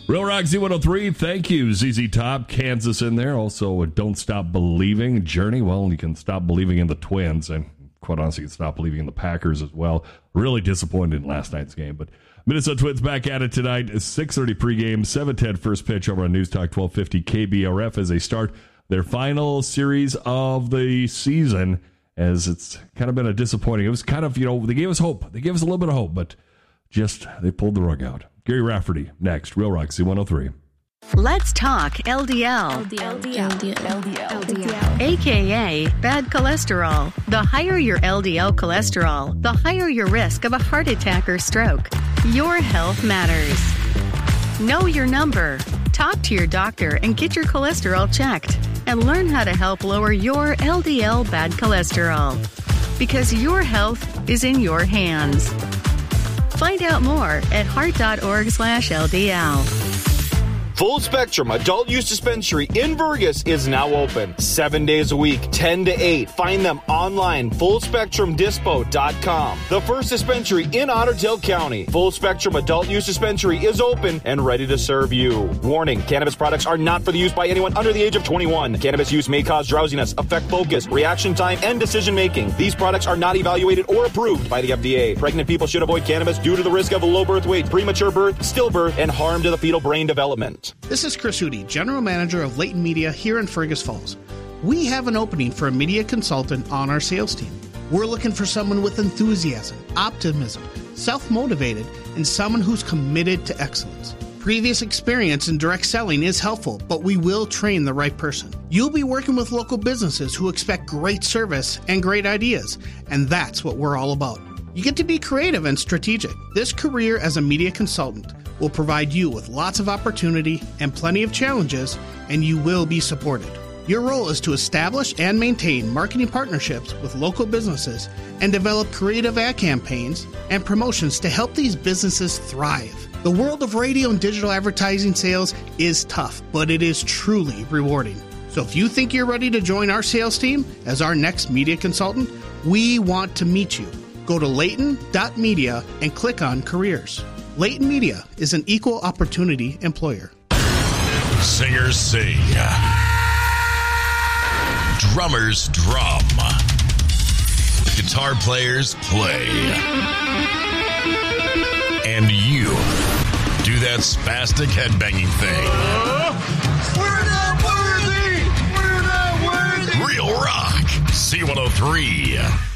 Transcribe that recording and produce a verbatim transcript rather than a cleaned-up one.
Real Rock Z one oh three, thank you. Z Z Top, Kansas in there. Also, Don't Stop Believing. Journey, well, you can stop believing in the Twins, and quite honestly, you can stop believing in the Packers as well. Really disappointed in last night's game, but Minnesota Twins back at it tonight. six thirty pregame, seven ten first pitch over on News Talk twelve fifty K B R F as they start their final series of the season, as it's kind of been a disappointing. It was kind of, you know, they gave us hope. They gave us a little bit of hope, but just they pulled the rug out. Gary Rafferty next. Real Rock Z one oh three. Let's talk L D L. L D L. L D L. L D L. L D L. A K A bad cholesterol. The higher your L D L cholesterol, the higher your risk of a heart attack or stroke. Your health matters. Know your number. Talk to your doctor and get your cholesterol checked. And learn how to help lower your L D L bad cholesterol. Because your health is in your hands. Find out more at heart.org slash LDL. Full Spectrum Adult Use Dispensary in Vergas is now open. Seven days a week, ten to eight. Find them online, full spectrum dispo dot com. The first dispensary in Otter Tail County. Full Spectrum Adult Use Dispensary is open and ready to serve you. Warning, cannabis products are not for the use by anyone under the age of twenty-one. Cannabis use may cause drowsiness, affect focus, reaction time, and decision making. These products are not evaluated or approved by the F D A. Pregnant people should avoid cannabis due to the risk of low birth weight, premature birth, stillbirth, and harm to the fetal brain development. This is Chris Hootie, General Manager of Leighton Media here in Fergus Falls. We have an opening for a media consultant on our sales team. We're looking for someone with enthusiasm, optimism, self-motivated, and someone who's committed to excellence. Previous experience in direct selling is helpful, but we will train the right person. You'll be working with local businesses who expect great service and great ideas, and that's what we're all about. You get to be creative and strategic. This career as a media consultant will provide you with lots of opportunity and plenty of challenges, and you will be supported. Your role is to establish and maintain marketing partnerships with local businesses and develop creative ad campaigns and promotions to help these businesses thrive. The world of radio and digital advertising sales is tough, but it is truly rewarding. So if you think you're ready to join our sales team as our next media consultant, we want to meet you. Go to Leighton dot media and click on Careers. Leighton Media is an equal opportunity employer. Singers sing. Drummers drum. Guitar players play. And you do that spastic headbanging thing. We're not worthy! We're not worthy! Real Rock Z one oh three.